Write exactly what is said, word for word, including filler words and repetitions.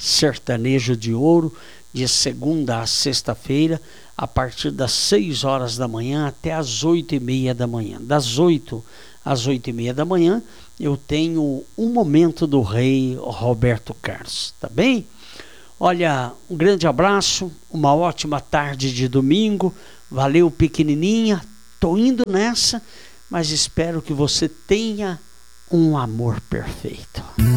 Sertanejo de Ouro, de segunda a sexta-feira, a partir das seis horas da manhã até as oito e meia da manhã. Das oito às oito e meia da manhã, eu tenho um Momento do Rei Roberto Carlos, tá bem? Olha, um grande abraço, uma ótima tarde de domingo, valeu pequenininha, tô indo nessa, mas espero que você tenha um amor perfeito.